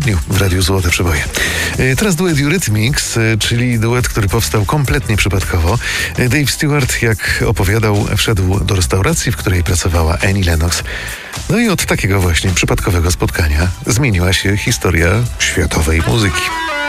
tygodniu w Radiu Złote Przeboje. Teraz duet Eurythmics, czyli duet, który powstał kompletnie przypadkowo. Dave Stewart, jak opowiadał, wszedł do restauracji, w której pracowała Annie Lennox. No i od takiego właśnie przypadkowego spotkania zmieniła się historia światowej muzyki.